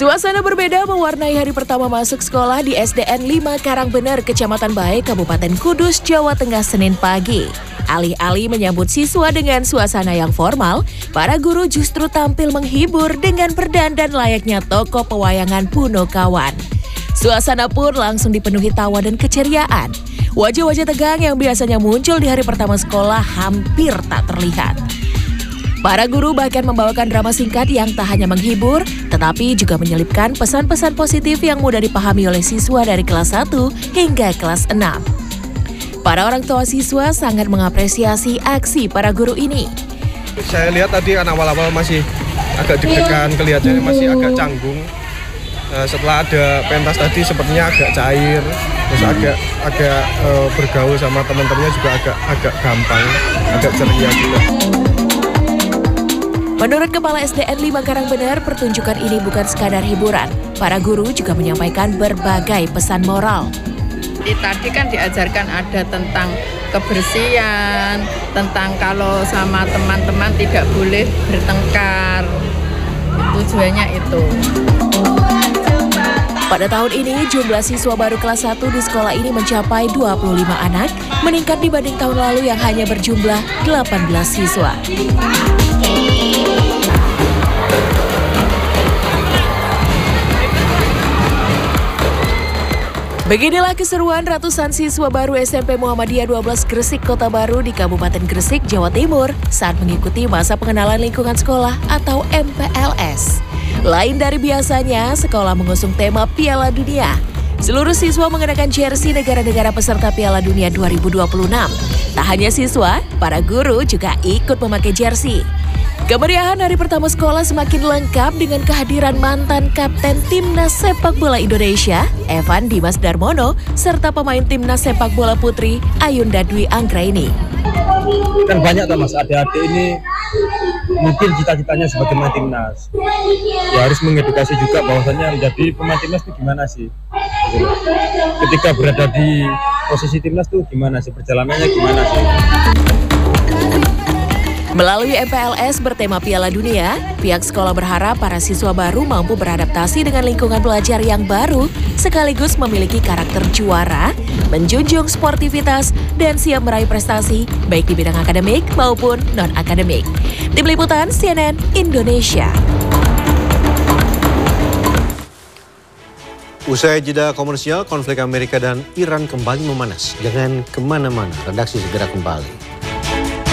Suasana berbeda mewarnai hari pertama masuk sekolah di SDN 5 Karangbener, Kecamatan Bae, Kabupaten Kudus, Jawa Tengah, Senin pagi. Alih-alih menyambut siswa dengan suasana yang formal, para guru justru tampil menghibur dengan berdandan layaknya tokoh pewayangan Punokawan. Suasana pun langsung dipenuhi tawa dan keceriaan. Wajah-wajah tegang yang biasanya muncul di hari pertama sekolah hampir tak terlihat. Para guru bahkan membawakan drama singkat yang tak hanya menghibur, tetapi juga menyelipkan pesan-pesan positif yang mudah dipahami oleh siswa dari kelas 1 hingga kelas 6. Para orang tua siswa sangat mengapresiasi aksi para guru ini. Saya lihat tadi kan awal-awal masih agak deg-degan, kelihatannya masih agak canggung. Setelah ada pentas tadi sepertinya agak cair, terus agak bergaul sama teman-temannya juga agak gampang, agak ceria juga. Menurut Kepala SDN 5 Karangbener, pertunjukan ini bukan sekadar hiburan. Para guru juga menyampaikan berbagai pesan moral. Tadi kan diajarkan ada tentang kebersihan, tentang kalau sama teman-teman tidak boleh bertengkar. Tujuannya itu. Pada tahun ini, jumlah siswa baru kelas 1 di sekolah ini mencapai 25 anak, meningkat dibanding tahun lalu yang hanya berjumlah 18 siswa. Beginilah keseruan ratusan siswa baru SMP Muhammadiyah 12 Gresik Kota Baru di Kabupaten Gresik, Jawa Timur saat mengikuti masa pengenalan lingkungan sekolah atau MPLS. Lain dari biasanya, sekolah mengusung tema Piala Dunia. Seluruh siswa mengenakan jersey negara-negara peserta Piala Dunia 2026. Tak hanya siswa, para guru juga ikut memakai jersey. Kemeriahan hari pertama sekolah semakin lengkap dengan kehadiran mantan kapten Timnas Sepak Bola Indonesia, Evan Dimas Darmono, serta pemain Timnas Sepak Bola Putri, Ayunda Dwi Anggraini. Kan banyak tuh mas, adik-adik ini mungkin cita-citanya sebagai pemain Timnas. Ya harus mengedukasi juga bahwasannya menjadi pemain Timnas itu gimana sih. Ketika berada di posisi Timnas tuh gimana sih, perjalanannya gimana sih. Melalui MPLS bertema Piala Dunia, pihak sekolah berharap para siswa baru mampu beradaptasi dengan lingkungan belajar yang baru, sekaligus memiliki karakter juara, menjunjung sportivitas, dan siap meraih prestasi baik di bidang akademik maupun non-akademik. Tim Liputan CNN Indonesia. Usai jeda komersial, konflik Amerika dan Iran kembali memanas. Jangan kemana-mana, redaksi segera kembali.